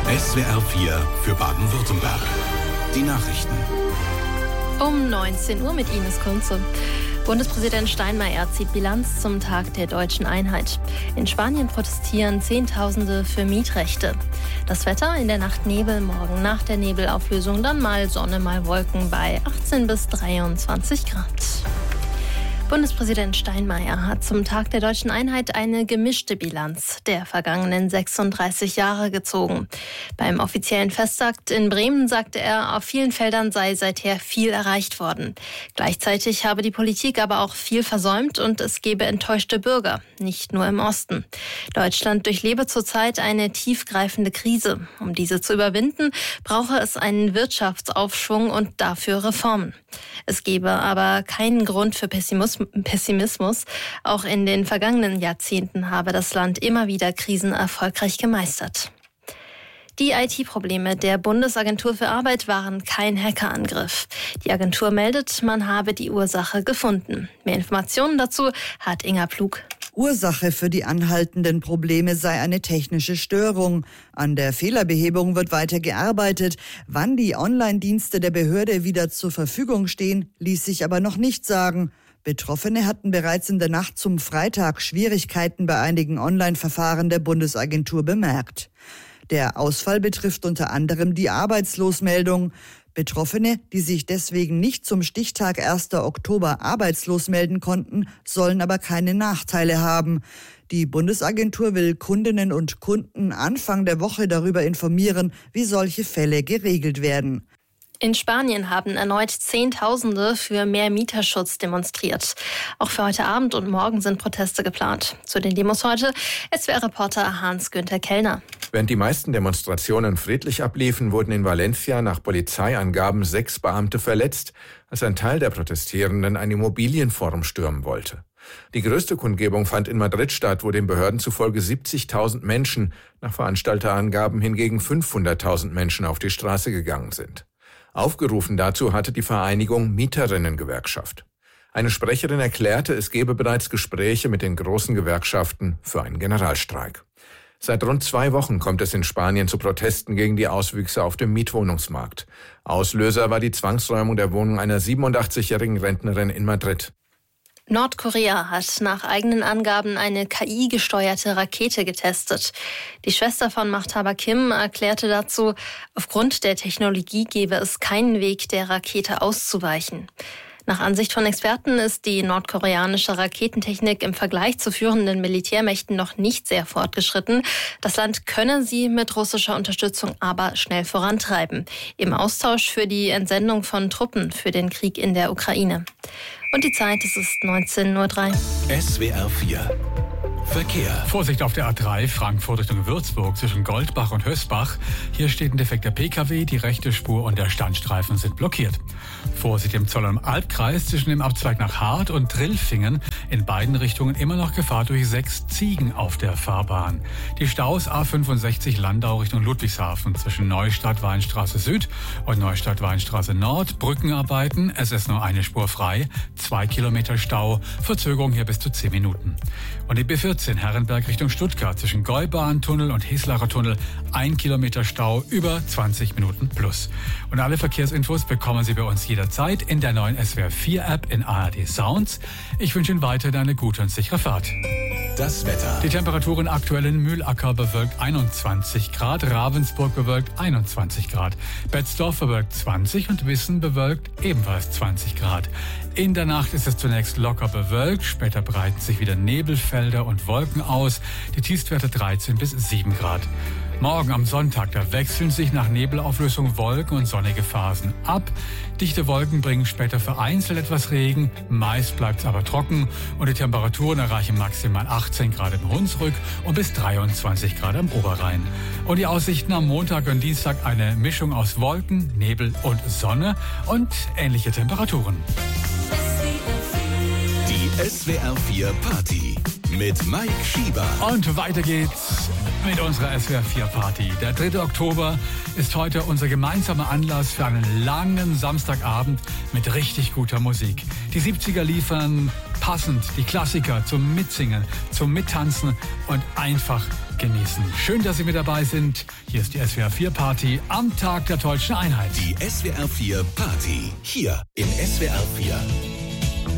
SWR 4 für Baden-Württemberg. Die Nachrichten. Um 19 Uhr mit Ines Kunze. Bundespräsident Steinmeier zieht Bilanz zum Tag der deutschen Einheit. In Spanien protestieren Zehntausende für Mietrechte. Das Wetter: in der Nacht Nebel, morgen nach der Nebelauflösung dann mal Sonne, mal Wolken bei 18 bis 23 Grad. Bundespräsident Steinmeier hat zum Tag der deutschen Einheit eine gemischte Bilanz der vergangenen 36 Jahre gezogen. Beim offiziellen Festakt in Bremen sagte er, auf vielen Feldern sei seither viel erreicht worden. Gleichzeitig habe die Politik aber auch viel versäumt und es gebe enttäuschte Bürger, nicht nur im Osten. Deutschland durchlebe zurzeit eine tiefgreifende Krise. Um diese zu überwinden, brauche es einen Wirtschaftsaufschwung und dafür Reformen. Es gebe aber keinen Grund für Pessimismus. Auch in den vergangenen Jahrzehnten habe das Land immer wieder Krisen erfolgreich gemeistert. Die IT-Probleme der Bundesagentur für Arbeit waren kein Hackerangriff. Die Agentur meldet, man habe die Ursache gefunden. Mehr Informationen dazu hat Inga Plug. Ursache für die anhaltenden Probleme sei eine technische Störung. An der Fehlerbehebung wird weiter gearbeitet. Wann die Online-Dienste der Behörde wieder zur Verfügung stehen, ließ sich aber noch nicht sagen. Betroffene hatten bereits in der Nacht zum Freitag Schwierigkeiten bei einigen Online-Verfahren der Bundesagentur bemerkt. Der Ausfall betrifft unter anderem die Arbeitslosmeldung. Betroffene, die sich deswegen nicht zum Stichtag 1. Oktober arbeitslos melden konnten, sollen aber keine Nachteile haben. Die Bundesagentur will Kundinnen und Kunden Anfang der Woche darüber informieren, wie solche Fälle geregelt werden. In Spanien haben erneut Zehntausende für mehr Mieterschutz demonstriert. Auch für heute Abend und morgen sind Proteste geplant. Zu den Demos heute SWR-Reporter Hans-Günther Kellner. Während die meisten Demonstrationen friedlich abliefen, wurden in Valencia nach Polizeiangaben 6 Beamte verletzt, als ein Teil der Protestierenden ein Immobilienforum stürmen wollte. Die größte Kundgebung fand in Madrid statt, wo den Behörden zufolge 70.000 Menschen, nach Veranstalterangaben hingegen 500.000 Menschen auf die Straße gegangen sind. Aufgerufen dazu hatte die Vereinigung Mieterinnengewerkschaft. Eine Sprecherin erklärte, es gebe bereits Gespräche mit den großen Gewerkschaften für einen Generalstreik. Seit rund 2 Wochen kommt es in Spanien zu Protesten gegen die Auswüchse auf dem Mietwohnungsmarkt. Auslöser war die Zwangsräumung der Wohnung einer 87-jährigen Rentnerin in Madrid. Nordkorea hat nach eigenen Angaben eine KI-gesteuerte Rakete getestet. Die Schwester von Machthaber Kim erklärte dazu, aufgrund der Technologie gebe es keinen Weg, der Rakete auszuweichen. Nach Ansicht von Experten ist die nordkoreanische Raketentechnik im Vergleich zu führenden Militärmächten noch nicht sehr fortgeschritten. Das Land könne sie mit russischer Unterstützung aber schnell vorantreiben, im Austausch für die Entsendung von Truppen für den Krieg in der Ukraine. Und die Zeit, es ist 19:03 Uhr. SWR 4 Verkehr. Vorsicht auf der A3 Frankfurt Richtung Würzburg zwischen Goldbach und Hösbach. Hier steht ein defekter Pkw, die rechte Spur und der Standstreifen sind blockiert. Vorsicht im Zollern im Albkreis zwischen dem Abzweig nach Hart und Drillfingen. In beiden Richtungen immer noch Gefahr durch 6 Ziegen auf der Fahrbahn. Die Staus A65 Landau Richtung Ludwigshafen zwischen Neustadt-Weinstraße Süd und Neustadt-Weinstraße Nord. Brückenarbeiten, es ist nur eine Spur frei. 2 Kilometer Stau, Verzögerung hier bis zu 10 Minuten. Und die B14 Herrenberg Richtung Stuttgart zwischen Gäubahn-Tunnel und Heslacher Tunnel 1 Kilometer Stau, über 20 Minuten plus. Und alle Verkehrsinfos bekommen Sie bei uns jederzeit in der neuen SWR 4 App in ARD Sounds. Ich wünsche Ihnen weiterhin eine gute und sichere Fahrt. Das Wetter. Die Temperaturen aktuell in Mühlacker bewölkt 21 Grad, Ravensburg bewölkt 21 Grad, Betzdorf bewölkt 20 und Wissen bewölkt ebenfalls 20 Grad. In der Nacht ist es zunächst locker bewölkt, später breiten sich wieder Nebelfelder und Wolken aus, die Tiefstwerte 13 bis 7 Grad. Morgen am Sonntag, da wechseln sich nach Nebelauflösung Wolken und sonnige Phasen ab. Dichte Wolken bringen später vereinzelt etwas Regen, meist bleibt es aber trocken und die Temperaturen erreichen maximal 18 Grad im Hunsrück und bis 23 Grad am Oberrhein. Und die Aussichten am Montag und Dienstag eine Mischung aus Wolken, Nebel und Sonne und ähnliche Temperaturen. Die SWR 4 Party mit Mike Schieber. Und weiter geht's mit unserer SWR 4 Party. Der 3. Oktober ist heute unser gemeinsamer Anlass für einen langen Samstagabend mit richtig guter Musik. Die 70er liefern Passend die Klassiker zum Mitsingen, zum Mittanzen und einfach genießen. Schön, dass Sie mit dabei sind. Hier ist die SWR 4 Party am Tag der Deutschen Einheit. Die SWR 4 Party hier im SWR 4.